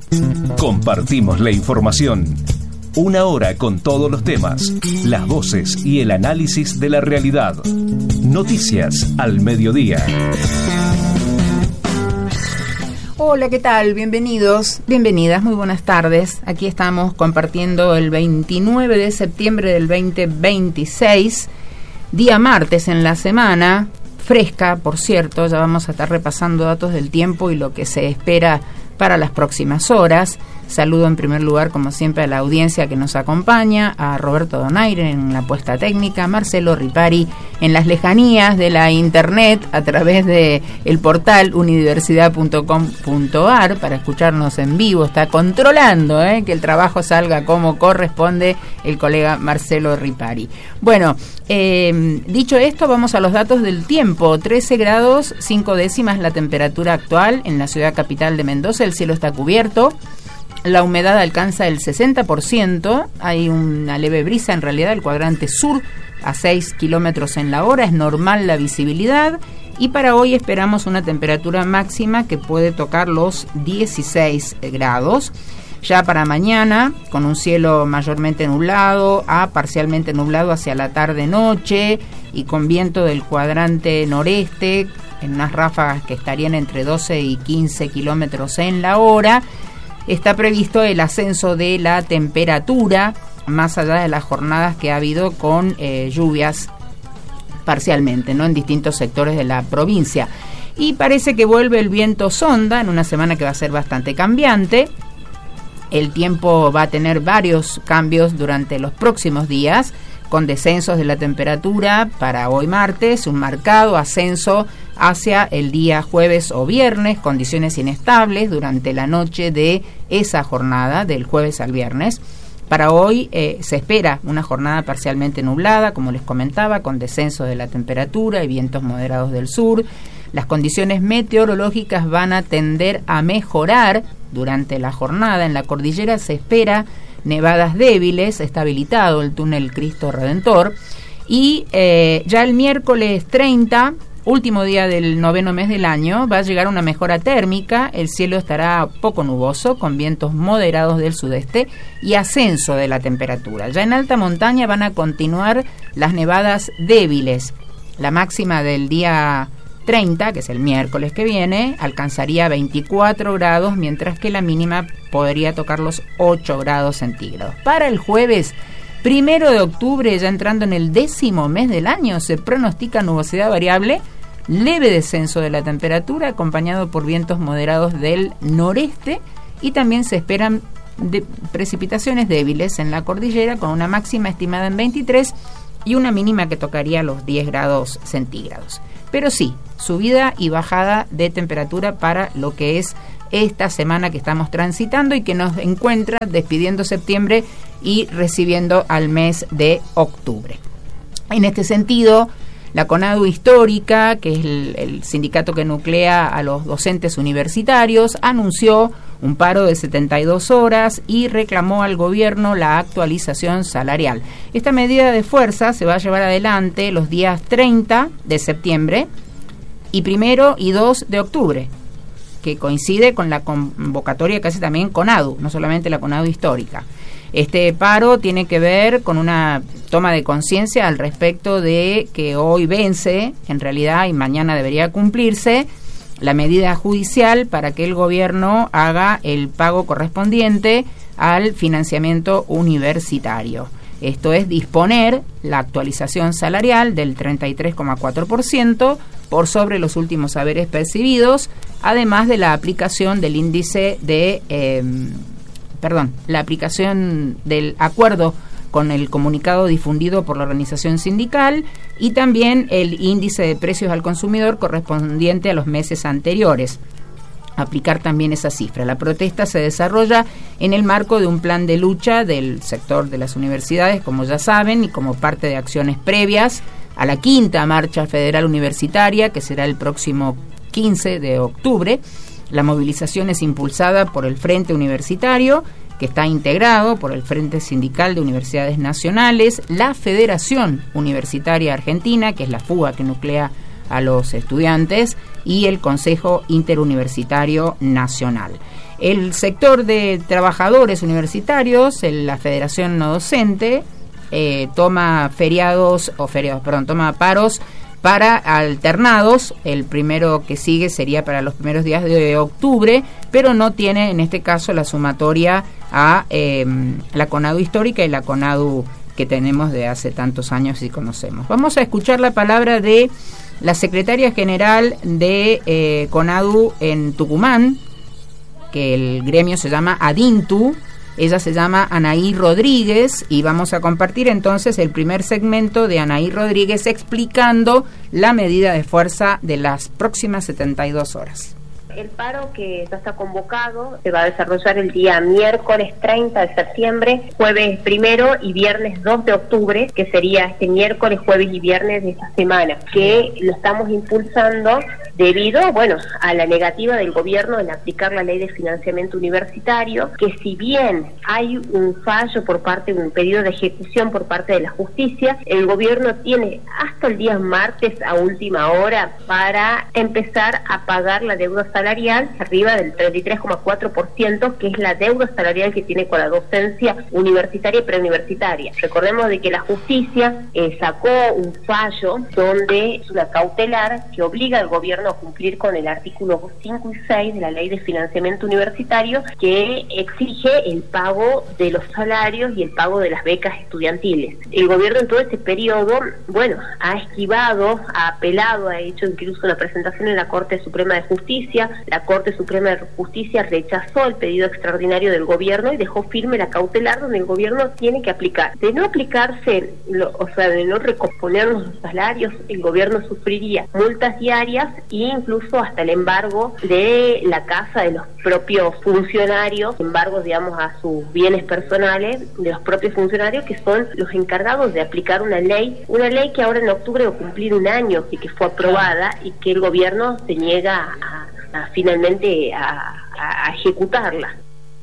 Compartimos la información. Una hora con todos los temas, las voces y el análisis de la realidad. Noticias al mediodía. Hola, ¿qué tal? Bienvenidos, bienvenidas, muy buenas tardes. Aquí estamos compartiendo el 29 de septiembre del 2026, día martes en la semana, fresca, por cierto. Ya vamos a estar repasando datos del tiempo y lo que se espera para las próximas horas. Saludo en primer lugar, como siempre, a la audiencia que nos acompaña, a Roberto Donaire en la puesta técnica, Marcelo Ripari en las lejanías de la internet a través de el portal universidad.com.ar para escucharnos en vivo. Está controlando que el trabajo salga como corresponde el colega Marcelo Ripari. Bueno, dicho esto, vamos a los datos del tiempo. 13 grados 5 décimas la temperatura actual en la ciudad capital de Mendoza. El cielo está cubierto. La humedad alcanza el 60%, hay una leve brisa en realidad del cuadrante sur a 6 kilómetros en la hora, es normal la visibilidad y para hoy esperamos una temperatura máxima que puede tocar los 16 grados. Ya para mañana, con un cielo mayormente nublado a parcialmente nublado hacia la tarde-noche y con viento del cuadrante noreste, en unas ráfagas que estarían entre 12 y 15 kilómetros en la hora, está previsto el ascenso de la temperatura, más allá de las jornadas que ha habido con lluvias parcialmente, en distintos sectores de la provincia. Y parece que vuelve el viento sonda en una semana que va a ser bastante cambiante. El tiempo va a tener varios cambios durante los próximos días, con descensos de la temperatura para hoy martes, un marcado ascenso hacia el día jueves o viernes, condiciones inestables durante la noche de esa jornada, del jueves al viernes. Para hoy se espera una jornada parcialmente nublada, como les comentaba, con descenso de la temperatura y vientos moderados del sur. Las condiciones meteorológicas van a tender a mejorar durante la jornada. En la cordillera se espera nevadas débiles, está habilitado el túnel Cristo Redentor y ya el miércoles 30, último día del noveno mes del año, va a llegar una mejora térmica, el cielo estará poco nuboso con vientos moderados del sudeste y ascenso de la temperatura. Ya en alta montaña van a continuar las nevadas débiles, la máxima del día 30, que es el miércoles que viene, alcanzaría 24 grados, mientras que la mínima podría tocar los 8 grados centígrados. Para el jueves 1 de octubre, ya entrando en el 10º mes del año, se pronostica nubosidad variable, leve descenso de la temperatura, acompañado por vientos moderados del noreste, y también se esperan precipitaciones débiles en la cordillera, con una máxima estimada en 23 y una mínima que tocaría los 10 grados centígrados. Pero sí, subida y bajada de temperatura para lo que es esta semana que estamos transitando y que nos encuentra despidiendo septiembre y recibiendo al mes de octubre. En este sentido, la CONADU Histórica, que es el sindicato que nuclea a los docentes universitarios, anunció un paro de 72 horas y reclamó al gobierno la actualización salarial. Esta medida de fuerza se va a llevar adelante los días 30 de septiembre y 1 y 2 de octubre, que coincide con la convocatoria que hace también CONADU, no solamente la CONADU Histórica. Este paro tiene que ver con una toma de conciencia al respecto de que hoy vence, en realidad, y mañana debería cumplirse, la medida judicial para que el gobierno haga el pago correspondiente al financiamiento universitario. Esto es disponer la actualización salarial del 33,4% por sobre los últimos saberes percibidos, además de la aplicación del índice de la aplicación del acuerdo con el comunicado difundido por la organización sindical y también el índice de precios al consumidor correspondiente a los meses anteriores. Aplicar también esa cifra. La protesta se desarrolla en el marco de un plan de lucha del sector de las universidades, como ya saben, y como parte de acciones previas a la 5ª Marcha Federal Universitaria, que será el próximo 15 de octubre. La movilización es impulsada por el Frente Universitario, que está integrado por el Frente Sindical de Universidades Nacionales, la Federación Universitaria Argentina, que es la FUA que nuclea a los estudiantes, y el Consejo Interuniversitario Nacional. El sector de trabajadores universitarios, la Federación No Docente, toma toma paros para alternados. El primero que sigue sería para los primeros días de octubre, pero no tiene en este caso la sumatoria a la CONADU histórica y la CONADU que tenemos de hace tantos años y conocemos. Vamos a escuchar la palabra de la secretaria general de CONADU en Tucumán, que el gremio se llama ADINTU. Ella se llama Anaí Rodríguez y vamos a compartir entonces el primer segmento de Anaí Rodríguez explicando la medida de fuerza de las próximas 72 horas. El paro que ya está convocado se va a desarrollar el día miércoles 30 de septiembre, jueves 1 y viernes 2 de octubre, que sería este miércoles, jueves y viernes de esta semana, que lo estamos impulsando debido, a la negativa del gobierno en aplicar la ley de financiamiento universitario, que si bien hay un fallo un pedido de ejecución por parte de la justicia, el gobierno tiene hasta el día martes a última hora para empezar a pagar la deuda salarial arriba del 33,4%, que es la deuda salarial que tiene con la docencia universitaria y preuniversitaria. Recordemos de que la justicia sacó un fallo donde es una cautelar que obliga al gobierno a cumplir con el artículo 5 y 6 de la ley de financiamiento universitario, que exige el pago de los salarios y el pago de las becas estudiantiles. El gobierno en todo este periodo, ha esquivado, ha apelado, ha hecho incluso una presentación en la Corte Suprema de Justicia. La Corte Suprema de Justicia rechazó el pedido extraordinario del gobierno y dejó firme la cautelar donde el gobierno tiene que aplicar. De no aplicarse, de no recomponer los salarios, el gobierno sufriría multas diarias e incluso hasta el embargo de la casa de los propios funcionarios, embargos, a sus bienes personales de los propios funcionarios, que son los encargados de aplicar una ley que ahora en octubre va a cumplir un año y que fue aprobada y que el gobierno se niega finalmente a ejecutarla.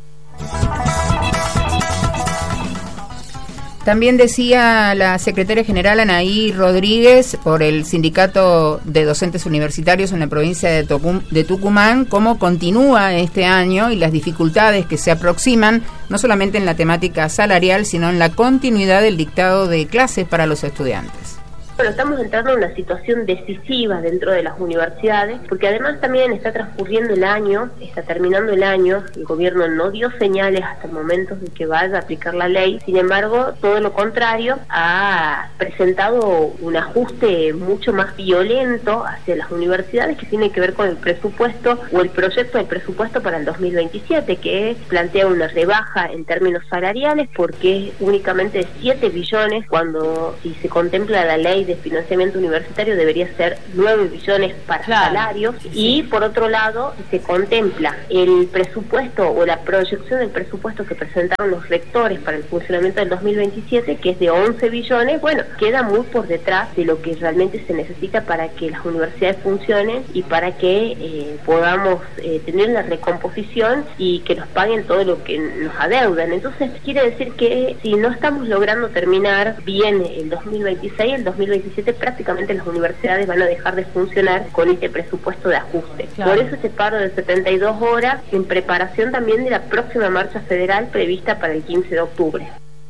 También decía la secretaria general Anaí Rodríguez por el Sindicato de Docentes Universitarios en la provincia de Tucumán cómo continúa este año y las dificultades que se aproximan, no solamente en la temática salarial, sino en la continuidad del dictado de clases para los estudiantes. Estamos entrando en una situación decisiva dentro de las universidades, porque además también está transcurriendo el año, está terminando el año, el gobierno no dio señales hasta el momento de que vaya a aplicar la ley, sin embargo, todo lo contrario, ha presentado un ajuste mucho más violento hacia las universidades que tiene que ver con el presupuesto o el proyecto del presupuesto para el 2027, que plantea una rebaja en términos salariales porque es únicamente de 7 billones, cuando si se contempla la ley de financiamiento universitario debería ser 9 billones para salarios, y por otro lado se contempla el presupuesto o la proyección del presupuesto que presentaron los rectores para el funcionamiento del 2027, que es de 11 billones, queda muy por detrás de lo que realmente se necesita para que las universidades funcionen y para que podamos tener una recomposición y que nos paguen todo lo que nos adeudan. Entonces quiere decir que si no estamos logrando terminar bien el 2026, el 2027 prácticamente las universidades van a dejar de funcionar con este presupuesto de ajuste. Por eso este paro de 72 horas en preparación también de la próxima marcha federal prevista para el 15 de octubre.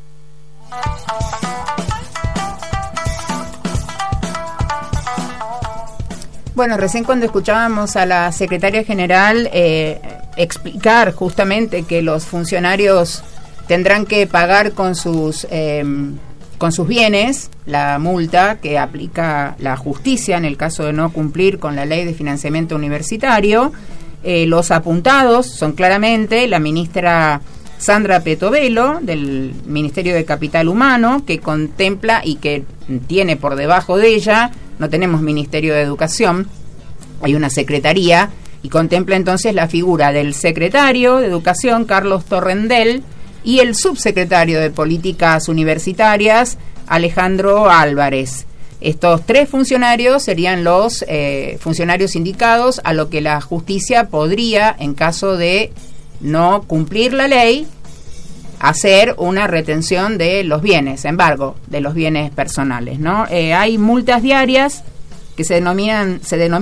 Recién cuando escuchábamos a la secretaria general explicar justamente que los funcionarios tendrán que pagar con sus bienes la multa que aplica la justicia en el caso de no cumplir con la ley de financiamiento universitario. Los apuntados son claramente la ministra Sandra Petovelo del Ministerio de Capital Humano, que contempla y que tiene por debajo de ella, no tenemos Ministerio de Educación, hay una secretaría, y contempla entonces la figura del secretario de Educación, Carlos Torrendel, y el subsecretario de Políticas Universitarias, Alejandro Álvarez. Estos 3 funcionarios serían los funcionarios indicados a lo que la justicia podría, en caso de no cumplir la ley, hacer una retención de los bienes, embargo de los bienes personales, ¿no? Hay multas diarias que se denominan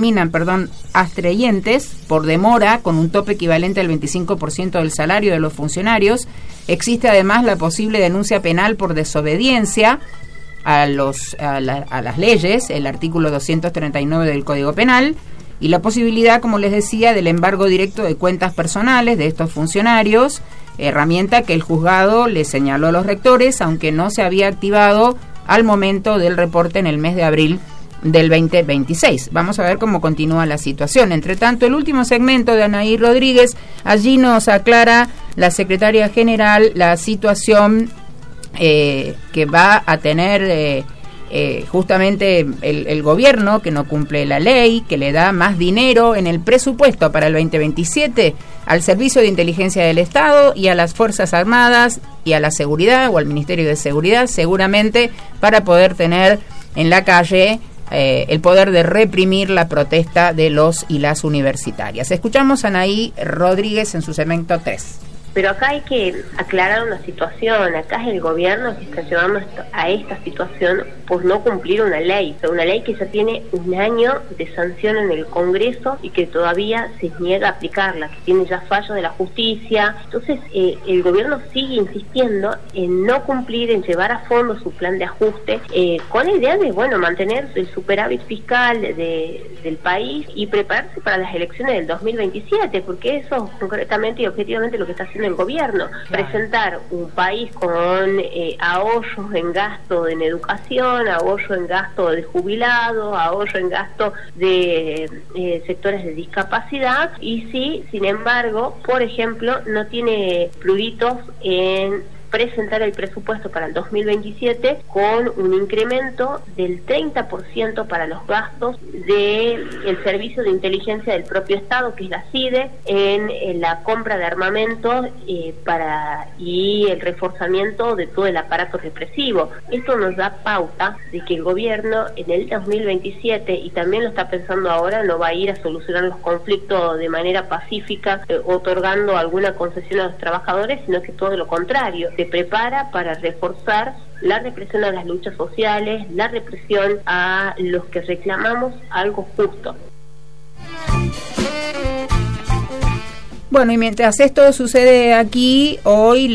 astrayentes por demora, con un tope equivalente al 25% del salario de los funcionarios. Existe además la posible denuncia penal por desobediencia a las leyes, el artículo 239 del Código Penal, y la posibilidad, como les decía, del embargo directo de cuentas personales de estos funcionarios, herramienta que el juzgado le señaló a los rectores, aunque no se había activado al momento del reporte en el mes de abril del 2026. Vamos a ver cómo continúa la situación. Entre tanto, el último segmento de Anaí Rodríguez, allí nos aclara la secretaria general la situación que va a tener justamente el gobierno, que no cumple la ley, que le da más dinero en el presupuesto para el 2027 al Servicio de Inteligencia del Estado y a las Fuerzas Armadas y a la Seguridad o al Ministerio de Seguridad, seguramente para poder tener en la calle el poder de reprimir la protesta de los y las universitarias. Escuchamos a Anaí Rodríguez en su segmento 3. Pero acá hay que aclarar una situación. Acá es el gobierno que está llevando a esta situación por no cumplir una ley que ya tiene un año de sanción en el Congreso y que todavía se niega a aplicarla, que tiene ya fallo de la justicia. Entonces el gobierno sigue insistiendo en no cumplir, en llevar a fondo su plan de ajuste, con la idea de mantener el superávit fiscal del país y prepararse para las elecciones del 2027, porque eso concretamente y objetivamente lo que está haciendo el gobierno, claro. Presentar un país con ahorros en gasto en educación, ahorro en gasto de jubilados, ahorro en gasto de sectores de discapacidad, y sí, sin embargo, por ejemplo, no tiene pruritos en presentar el presupuesto para el 2027 con un incremento del 30% para los gastos del Servicio de Inteligencia del propio Estado, que es la CIDE, en la compra de armamentos y el reforzamiento de todo el aparato represivo. Esto nos da pauta de que el gobierno en el 2027, y también lo está pensando ahora, no va a ir a solucionar los conflictos de manera pacífica, otorgando alguna concesión a los trabajadores, sino que todo lo contrario, se prepara para reforzar la represión a las luchas sociales, la represión a los que reclamamos algo justo. Bueno, y mientras esto sucede aquí, hoy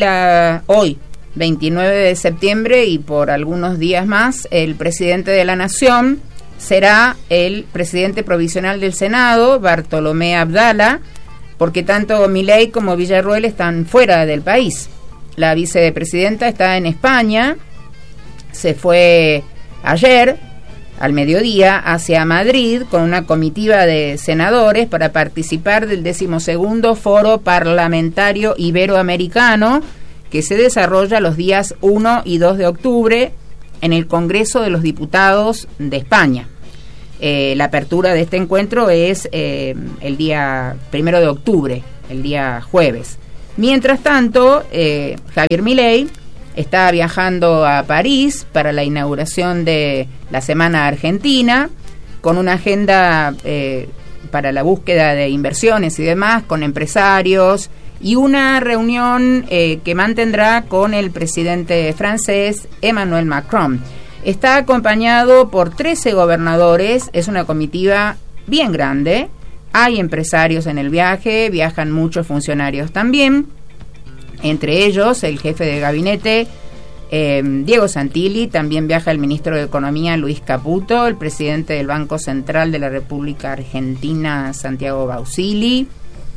29 de septiembre y por algunos días más, el presidente de la Nación será el presidente provisional del Senado, Bartolomé Abdala, porque tanto Milei como Villarruel están fuera del país. La vicepresidenta está en España, se fue ayer al mediodía hacia Madrid con una comitiva de senadores para participar del 12º Foro Parlamentario Iberoamericano, que se desarrolla los días 1 y 2 de octubre en el Congreso de los Diputados de España. La apertura de este encuentro es el día 1 de octubre, el día jueves. Mientras tanto, Javier Milei está viajando a París para la inauguración de la Semana Argentina, con una agenda para la búsqueda de inversiones y demás, con empresarios, y una reunión que mantendrá con el presidente francés Emmanuel Macron. Está acompañado por 13 gobernadores, es una comitiva bien grande. Hay empresarios en el viaje, viajan muchos funcionarios también, entre ellos el jefe de gabinete Diego Santilli, también viaja el ministro de Economía Luis Caputo, el presidente del Banco Central de la República Argentina Santiago Bausili,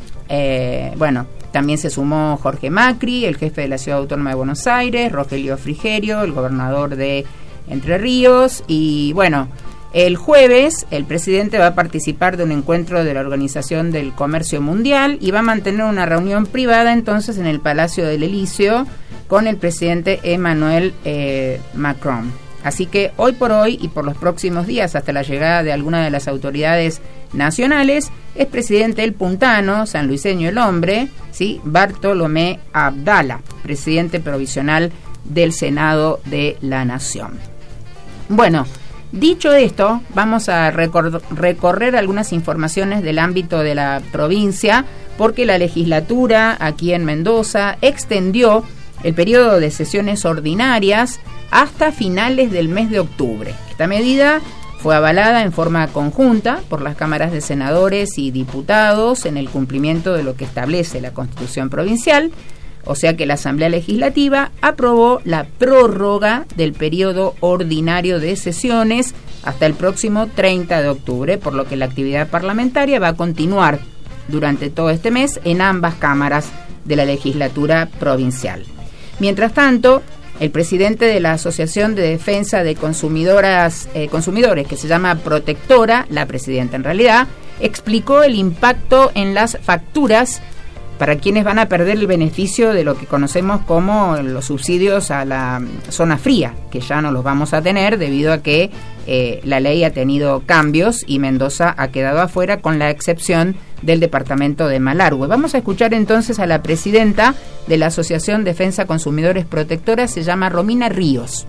también se sumó Jorge Macri, el jefe de la Ciudad Autónoma de Buenos Aires, Rogelio Frigerio, el gobernador de Entre Ríos, y el jueves el presidente va a participar de un encuentro de la Organización del Comercio Mundial y va a mantener una reunión privada entonces en el Palacio del Elíseo con el presidente Emmanuel Macron. Así que hoy por hoy y por los próximos días, hasta la llegada de alguna de las autoridades nacionales, es presidente el puntano, sanluiseño el hombre, ¿sí? Bartolomé Abdala, presidente provisional del Senado de la Nación. Bueno, dicho esto, vamos a recorrer algunas informaciones del ámbito de la provincia, porque la legislatura aquí en Mendoza extendió el periodo de sesiones ordinarias hasta finales del mes de octubre. Esta medida Fue avalada en forma conjunta por las cámaras de senadores y diputados en el cumplimiento de lo que establece la Constitución provincial, o sea que la Asamblea Legislativa aprobó la prórroga del periodo ordinario de sesiones hasta el próximo 30 de octubre, por lo que la actividad parlamentaria va a continuar durante todo este mes en ambas cámaras de la legislatura provincial. Mientras tanto, el presidente de la Asociación de Defensa de Consumidores, que se llama Protectora, la presidenta en realidad, explicó el impacto en las facturas para quienes van a perder el beneficio de lo que conocemos como los subsidios a la zona fría, que ya no los vamos a tener debido a que la ley ha tenido cambios y Mendoza ha quedado afuera, con la excepción del departamento de Malargüe. Vamos a escuchar entonces a la presidenta de la Asociación Defensa Consumidores Protectora, se llama Romina Ríos.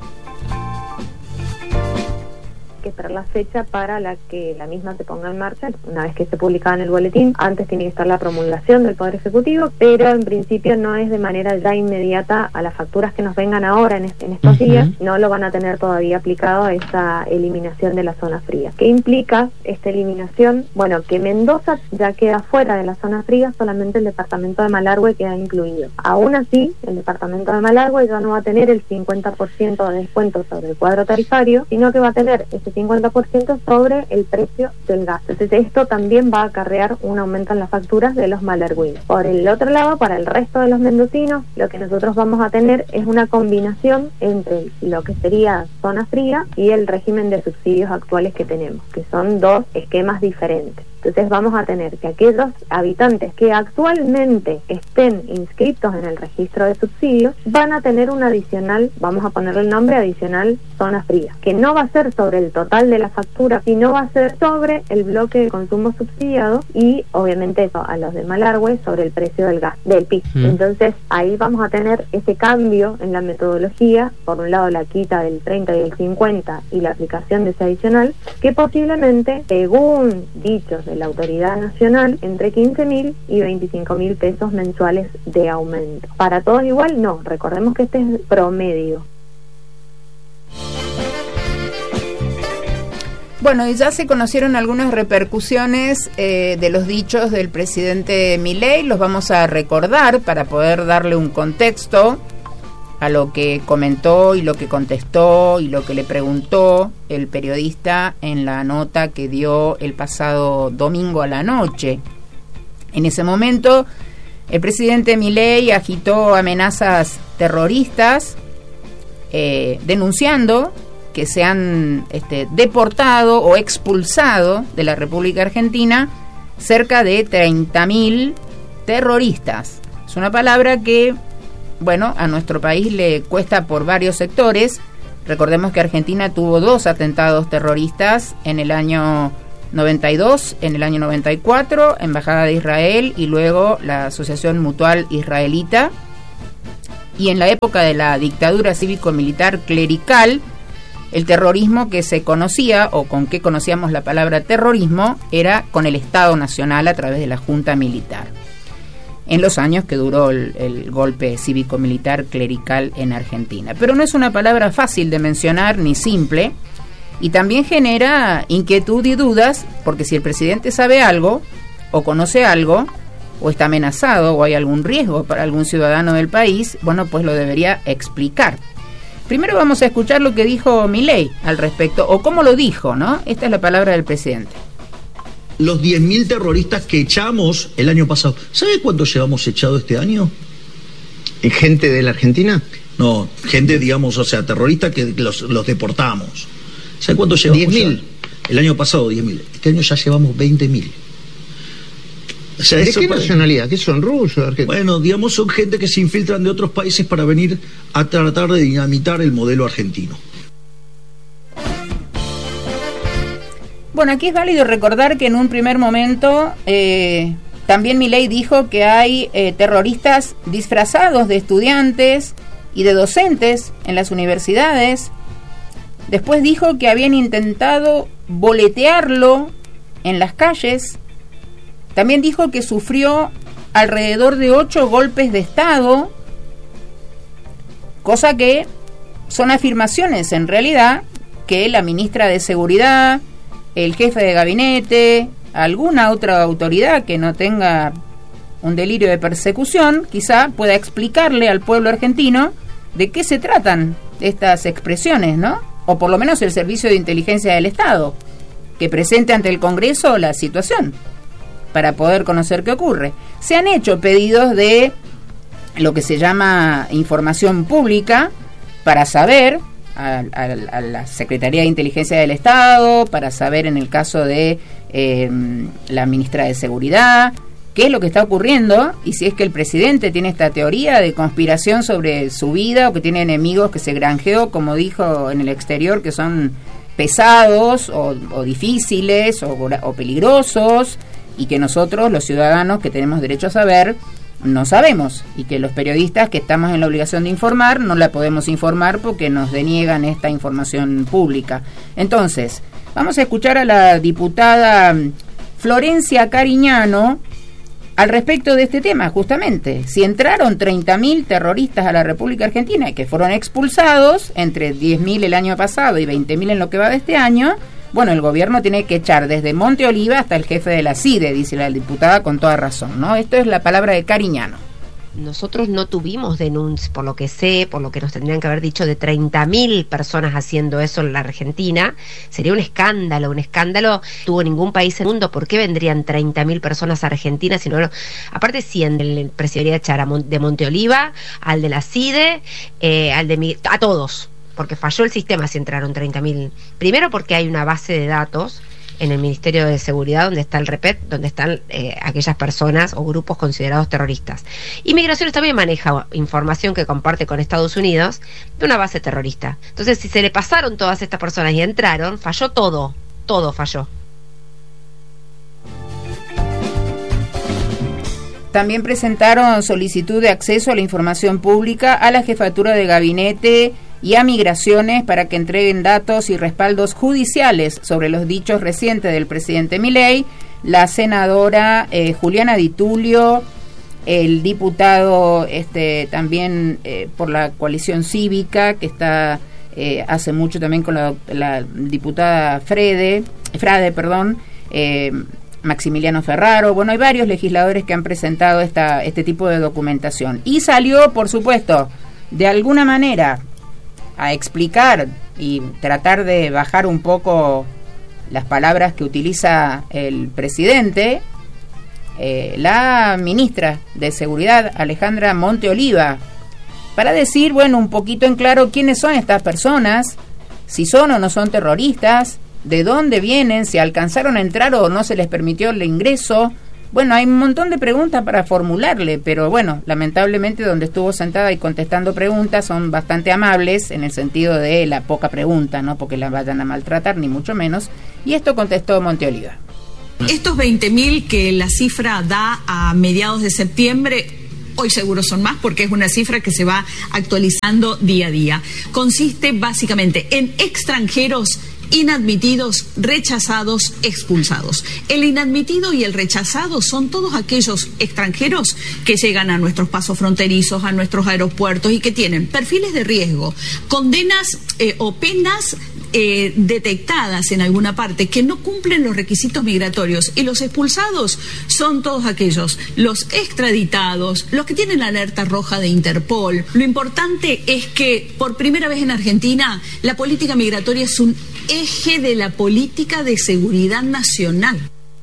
Que esperar la fecha para la que la misma se ponga en marcha una vez que esté publicada en el boletín. Antes tiene que estar la promulgación del Poder Ejecutivo, pero en principio no es de manera ya inmediata a las facturas que nos vengan ahora en estos días, no lo van a tener todavía aplicado a esa eliminación de la zona fría. ¿Qué implica esta eliminación? Bueno, que Mendoza ya queda fuera de la zona fría, solamente el departamento de Malargüe queda incluido. Aún así, el departamento de Malargüe ya no va a tener el 50% de descuento sobre el cuadro tarifario, sino que va a tener ese 50% sobre el precio del gas. Entonces esto también va a acarrear un aumento en las facturas de los malargüinos. Por el otro lado, para el resto de los mendocinos, lo que nosotros vamos a tener es una combinación entre lo que sería zona fría y el régimen de subsidios actuales que tenemos, que son dos esquemas diferentes. Entonces vamos a tener que aquellos habitantes que actualmente estén inscritos en el registro de subsidios van a tener un adicional, vamos a ponerle el nombre adicional zona fría, que no va a ser sobre el total de la factura, sino va a ser sobre el bloque de consumo subsidiado y obviamente eso, a los de Malargüe sobre el precio del gas, del PIB. Entonces ahí vamos a tener ese cambio en la metodología, por un lado la quita del 30 y el 50 y la aplicación de ese adicional, que posiblemente, según dichos de la autoridad nacional, entre 15.000 y 25.000 pesos mensuales de aumento. ¿Para todos igual? No, recordemos que este es promedio. Bueno, y ya se conocieron algunas repercusiones de los dichos del presidente Milei, los vamos a recordar para poder darle un contexto a lo que comentó y lo que contestó y lo que le preguntó el periodista en la nota que dio el pasado domingo a la noche. En ese momento, el presidente Milei agitó amenazas terroristas, denunciando que se han deportado o expulsado de la República Argentina cerca de 30.000 terroristas. Es una palabra que, bueno, a nuestro país le cuesta por varios sectores. Recordemos que Argentina tuvo 2 atentados terroristas en el año 92, en el año 94, Embajada de Israel y luego la Asociación Mutual Israelita. Y en la época de la dictadura cívico-militar clerical, el terrorismo que se conocía, o con que conocíamos la palabra terrorismo, era con el Estado Nacional a través de la Junta Militar, en los años que duró el golpe cívico-militar clerical en Argentina. Pero no es una palabra fácil de mencionar ni simple, y también genera inquietud y dudas, porque si el presidente sabe algo, o conoce algo, o está amenazado, o hay algún riesgo para algún ciudadano del país, bueno, pues lo debería explicar. Primero vamos a escuchar lo que dijo Milei al respecto, o cómo lo dijo, ¿no? Esta es la palabra del presidente. Los 10.000 terroristas que echamos el año pasado. ¿Sabe cuántos llevamos echado este año? ¿Gente de la Argentina? No, gente, digamos, o sea, terroristas que los deportamos. ¿Sabe cuántos llevamos? 10.000. El año pasado, 10.000. Este año ya llevamos 20.000. O sea, ¿de qué nacionalidad? ¿Qué son, rusos? Bueno, digamos, son gente que se infiltran de otros países para venir a tratar de dinamitar el modelo argentino. Bueno, aquí es válido recordar que en un primer momento también Milei dijo que hay terroristas disfrazados de estudiantes y de docentes en las universidades. Después dijo que habían intentado boletearlo en las calles. También dijo que sufrió alrededor de 8 golpes de Estado, cosa que son afirmaciones en realidad que la ministra de Seguridad el jefe de gabinete, alguna otra autoridad que no tenga un delirio de persecución, quizá pueda explicarle al pueblo argentino de qué se tratan estas expresiones, ¿no? O por lo menos el Servicio de Inteligencia del Estado, que presente ante el Congreso la situación para poder conocer qué ocurre. Se han hecho pedidos de lo que se llama información pública para saber a la Secretaría de Inteligencia del Estado, para saber en el caso de la ministra de Seguridad, qué es lo que está ocurriendo y si es que el presidente tiene esta teoría de conspiración sobre su vida o que tiene enemigos que se granjeó, como dijo en el exterior, que son pesados o difíciles o peligrosos y que nosotros, los ciudadanos que tenemos derecho a saber, no sabemos, y que los periodistas que estamos en la obligación de informar no la podemos informar porque nos deniegan esta información pública. Entonces, vamos a escuchar a la diputada Florencia Cariñano al respecto de este tema, justamente. Si entraron 30.000 terroristas a la República Argentina y que fueron expulsados, entre 10.000 el año pasado y 20.000 en lo que va de este año, bueno, el gobierno tiene que echar desde Monte Oliva hasta el jefe de la CIDE, dice la diputada con toda razón, ¿no? Esto es la palabra de Cariñano. Nosotros no tuvimos denuncias, por lo que sé, por lo que nos tendrían que haber dicho, de 30.000 personas haciendo eso en la Argentina. Sería un escándalo. Tuvo ningún país en el mundo. ¿Por qué vendrían 30.000 personas a Argentina? Si no, aparte, si en el presidente echar de Monte Oliva, al de la CIDE, a todos. Porque falló el sistema si entraron 30.000. Primero porque hay una base de datos en el Ministerio de Seguridad donde está el REPET, donde están aquellas personas o grupos considerados terroristas. Y Migraciones también maneja información que comparte con Estados Unidos de una base terrorista. Entonces, si se le pasaron todas estas personas y entraron, falló todo falló. También presentaron solicitud de acceso a la información pública a la Jefatura de Gabinete y a Migraciones para que entreguen datos y respaldos judiciales sobre los dichos recientes del presidente Milei, la senadora Juliana Di Tulio, el diputado también por la coalición cívica, que está hace mucho también con la diputada Frade, Maximiliano Ferraro. Bueno, hay varios legisladores que han presentado este tipo de documentación. Y salió, por supuesto, de alguna manera a explicar y tratar de bajar un poco las palabras que utiliza el presidente, la ministra de Seguridad, Alejandra Monte Oliva, para decir, bueno, un poquito en claro quiénes son estas personas, si son o no son terroristas, de dónde vienen, si alcanzaron a entrar o no se les permitió el ingreso. Bueno, hay un montón de preguntas para formularle, pero bueno, lamentablemente donde estuvo sentada y contestando preguntas son bastante amables en el sentido de la poca pregunta, no porque la vayan a maltratar, ni mucho menos. Y esto contestó Monte Oliva. Estos 20.000 que la cifra da a mediados de septiembre, hoy seguro son más porque es una cifra que se va actualizando día a día. Consiste básicamente en extranjeros inadmitidos, rechazados, expulsados. El inadmitido y el rechazado son todos aquellos extranjeros que llegan a nuestros pasos fronterizos, a nuestros aeropuertos y que tienen perfiles de riesgo, condenas o penas detectadas en alguna parte que no cumplen los requisitos migratorios. Y los expulsados son todos aquellos, los extraditados, los que tienen la alerta roja de Interpol. Lo importante es que por primera vez en Argentina la política migratoria es un eje de la política de seguridad nacional.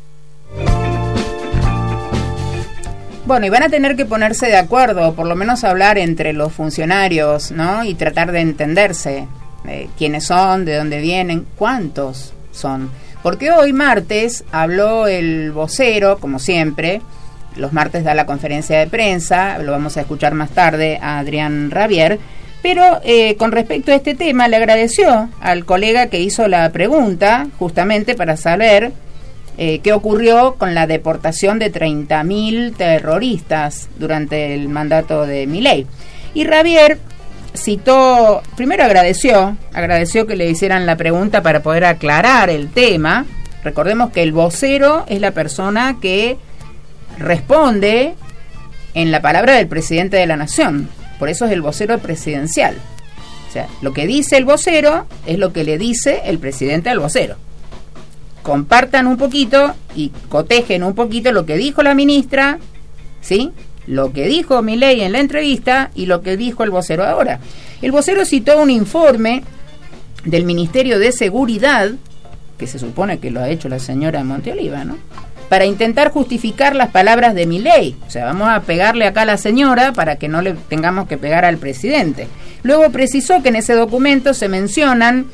Bueno, y van a tener que ponerse de acuerdo, por lo menos hablar entre los funcionarios, ¿no? Y tratar de entenderse quiénes son, de dónde vienen, cuántos son. Porque hoy martes habló el vocero, como siempre, los martes da la conferencia de prensa, lo vamos a escuchar más tarde a Adrián Rabier, pero con respecto a este tema le agradeció al colega que hizo la pregunta, justamente para saber qué ocurrió con la deportación de 30.000 terroristas durante el mandato de Milei. Y Rabier citó, primero agradeció que le hicieran la pregunta para poder aclarar el tema. Recordemos que el vocero es la persona que responde en la palabra del presidente de la Nación. Por eso es el vocero presidencial. O sea, lo que dice el vocero es lo que le dice el presidente al vocero. compartan un poquito y cotejen un poquito lo que dijo la ministra, ¿sí? Lo que dijo Milei en la entrevista y lo que dijo el vocero ahora. El vocero citó un informe del Ministerio de Seguridad, que se supone que lo ha hecho la señora Monteoliva, ¿no?, para intentar justificar las palabras de Milei. O sea, vamos a pegarle acá a la señora para que no le tengamos que pegar al presidente. Luego precisó que en ese documento se mencionan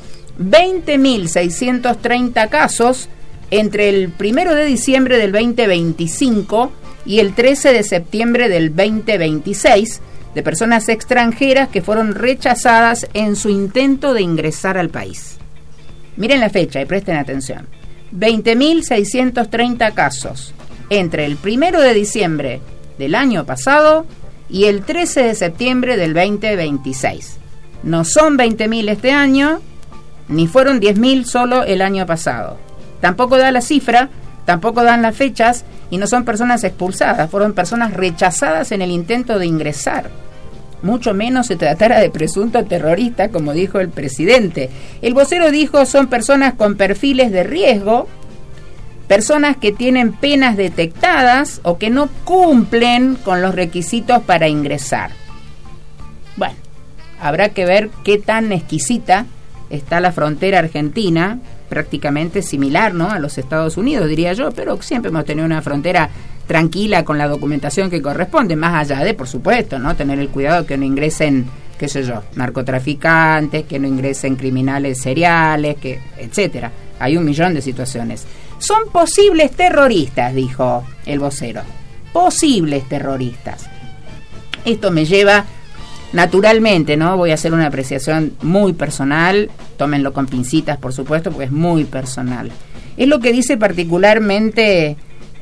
20.630 casos entre el 1 de diciembre del 2025 y el 13 de septiembre del 2026 de personas extranjeras que fueron rechazadas en su intento de ingresar al país. Miren la fecha y presten atención. 20.630 casos entre el 1 de diciembre del año pasado y el 13 de septiembre del 2026. No son 20.000 este año, ni fueron 10.000 solo el año pasado. Tampoco da la cifra, tampoco dan las fechas, y no son personas expulsadas, fueron personas rechazadas en el intento de ingresar. Mucho menos se tratara de presunto terrorista, como dijo el presidente. El vocero dijo son personas con perfiles de riesgo, personas que tienen penas detectadas o que no cumplen con los requisitos para ingresar. Bueno, habrá que ver qué tan exquisita está la frontera argentina, prácticamente similar, ¿no?, a los Estados Unidos, diría yo, pero siempre hemos tenido una frontera tranquila con la documentación que corresponde, más allá de, por supuesto, ¿no?, tener el cuidado que no ingresen, qué sé yo, narcotraficantes, que no ingresen criminales seriales, que etcétera. Hay 1.000.000 de situaciones. Son posibles terroristas, dijo el vocero. Posibles terroristas. Esto me lleva, naturalmente, ¿no?, voy a hacer una apreciación muy personal, tómenlo con pincitas, por supuesto, porque es muy personal. Es lo que dice particularmente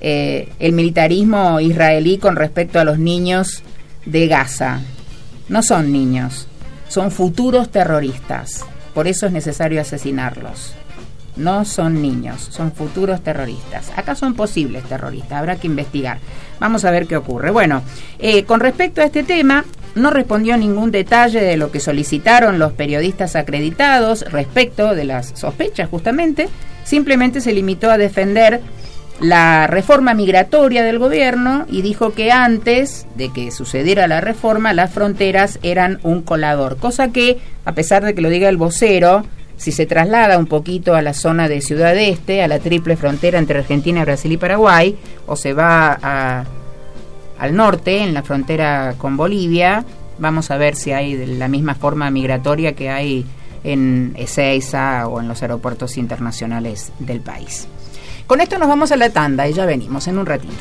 el militarismo israelí con respecto a los niños de Gaza. No son niños, son futuros terroristas. Por eso es necesario asesinarlos. No son niños, son futuros terroristas. Acá son posibles terroristas, habrá que investigar. Vamos a ver qué ocurre. Bueno, con respecto a este tema, no respondió ningún detalle de lo que solicitaron los periodistas acreditados respecto de las sospechas, justamente. Simplemente se limitó a defender la reforma migratoria del gobierno y dijo que antes de que sucediera la reforma, las fronteras eran un colador. Cosa que, a pesar de que lo diga el vocero, si se traslada un poquito a la zona de Ciudad Este, a la triple frontera entre Argentina, Brasil y Paraguay, o se va al norte, en la frontera con Bolivia, vamos a ver si hay la misma forma migratoria que hay en Ezeiza o en los aeropuertos internacionales del país. Con esto nos vamos a la tanda y ya venimos en un ratito.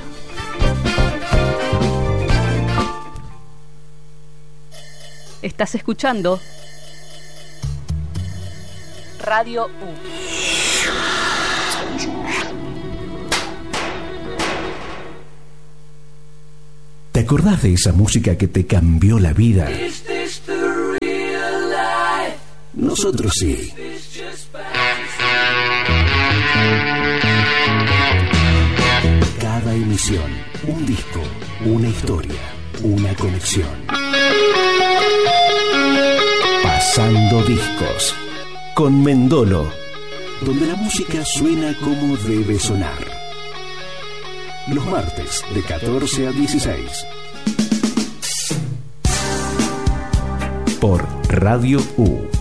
Estás escuchando Radio U. ¿Te acordás de esa música que te cambió la vida? Nosotros sí. Cada emisión, un disco, una historia, una conexión. Pasando discos. Con Mendolo, donde la música suena como debe sonar. Los martes de 14 a 16. Por Radio U.